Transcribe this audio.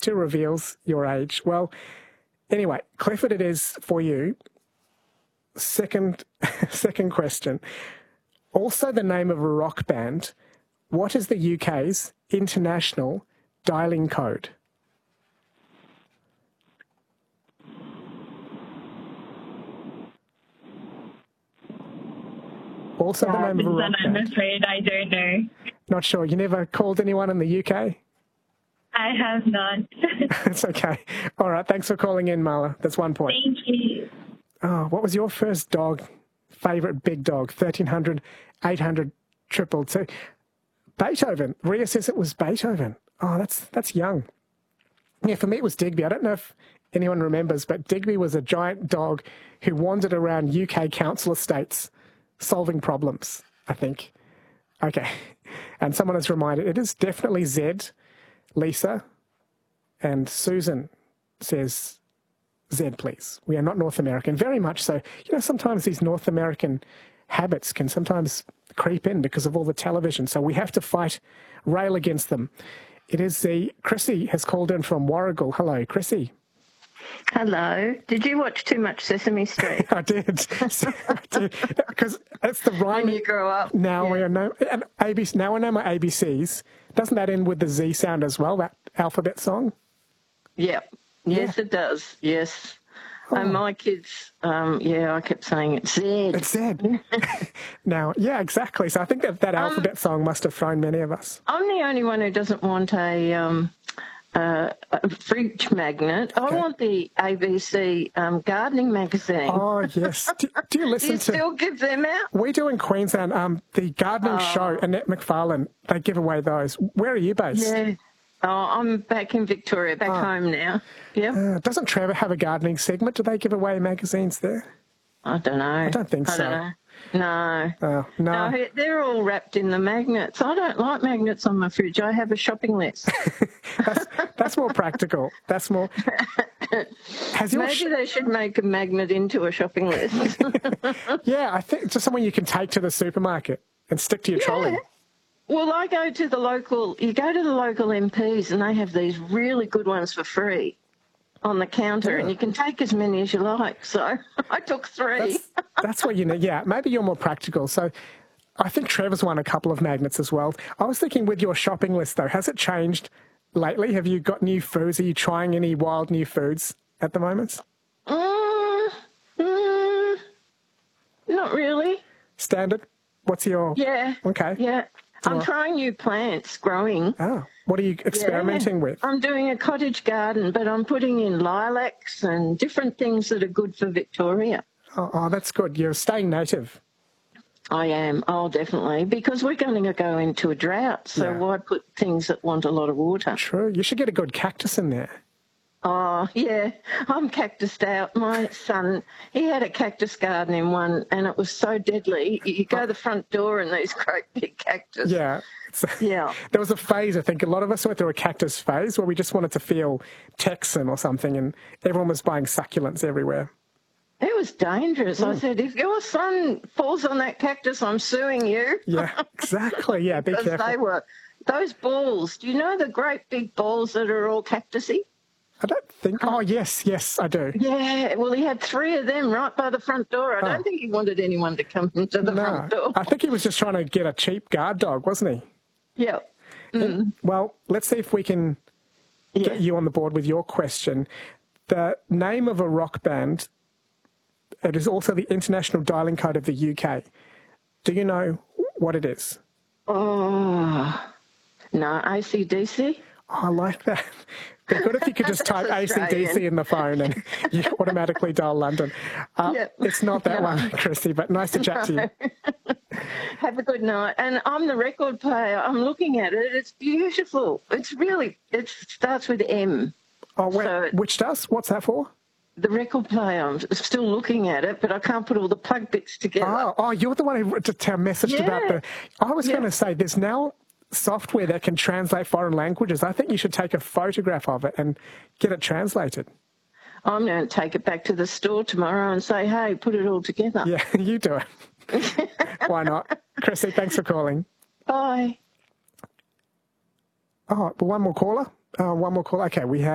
still reveals your age. Well, anyway, Clifford, it is for you. Second question. Also the name of a rock band. What is the UK's international dialing code? Also the name of a rock band. I'm afraid I don't know. Not sure. You never called anyone in the UK? I have not. It's okay. All right. Thanks for calling in, Marla. That's 1 point. Thank you. Oh, what was your first dog, favourite big dog? 1300, 800, 222. Beethoven. Ria says it was Beethoven. Oh, that's young. Yeah, for me it was Digby. I don't know if anyone remembers, but Digby was a giant dog who wandered around UK council estates solving problems, I think. Okay. And someone has reminded, it is definitely Zed, Lisa, and Susan says, Zed, please. We are not North American. Very much so. You know, sometimes these North American habits can sometimes creep in because of all the television. So we have to rail against them. It is Chrissy has called in from Warragul. Hello, Chrissy. Hello. Did you watch too much Sesame Street? I did. Because it's the rhyme. When you grow up. Now I know. And ABC, now I know my ABCs. Doesn't that end with the Z sound as well, that alphabet song? Yep. Yes, it does. Yes. Oh. And my kids, I kept saying it's Zed. It's Zed. Now, yeah, exactly. So I think that alphabet song must have thrown many of us. I'm the only one who doesn't want a fridge magnet. Okay. I want the ABC gardening magazine. Oh, yes. Do you listen to... Do you still give them out? We do in Queensland. The gardening show, Annette McFarlane, they give away those. Where are you based? Yeah. Oh, I'm back in Victoria, back home now. Yeah. Doesn't Trevor have a gardening segment? Do they give away magazines there? I don't know. I don't think so. Don't know. No. Oh, no. No, they're all wrapped in the magnets. I don't like magnets on my fridge. I have a shopping list. that's more practical. That's more... Maybe they should make a magnet into a shopping list. Yeah, I think just someone you can take to the supermarket and stick to your trolley. Well, you go to the local MPs and they have these really good ones for free on the counter, and you can take as many as you like. So I took 3. That's what you need. Yeah, maybe you're more practical. So I think Trevor's won a couple of magnets as well. I was thinking with your shopping list, though, has it changed lately? Have you got new foods? Are you trying any wild new foods at the moment? Not really. Standard? What's your... Yeah. Okay. Yeah. I'm trying new plants growing. Oh, what are you experimenting with? I'm doing a cottage garden, but I'm putting in lilacs and different things that are good for Victoria. Oh, that's good. You're staying native. I am. Oh, definitely. Because we're going to go into a drought, so why put things that want a lot of water? True. You should get a good cactus in there. Oh, yeah. I'm cactused out. My son, he had a cactus garden in one, and it was so deadly. You go to the front door and these great big cactus. Yeah. Yeah. There was a phase, I think, a lot of us went through a cactus phase where we just wanted to feel Texan or something, and everyone was buying succulents everywhere. It was dangerous. I said, if your son falls on that cactus, I'm suing you. Yeah, exactly. Yeah, be careful. Because they were, those balls, do you know the great big balls that are all cactusy? I don't think... Oh, yes, I do. Yeah, well, he had 3 of them right by the front door. I don't think he wanted anyone to come into the front door. I think he was just trying to get a cheap guard dog, wasn't he? Yeah. Well, let's see if we can get you on the board with your question. The name of a rock band, it is also the international dialing code of the UK. Do you know what it is? Oh, no, AC/DC? Oh, I like that. It'd be good if you could just type AC/DC in the phone and you automatically dial London. It's not that one, Chrissy, but nice to chat to you. Have a good night. And I'm the record player. I'm looking at it. It's beautiful. It starts with M. Oh, which does? What's that for? The record player. I'm still looking at it, but I can't put all the plug bits together. Oh, you're the one who messaged about the... I was going to say, there's now software that can translate foreign languages. I think you should take a photograph of it and get it translated. I'm going to take it back to the store tomorrow and say, hey, put it all together. Yeah, you do it. Why not? Chrissy, thanks for calling. Bye. Oh, one more caller. Okay, we have...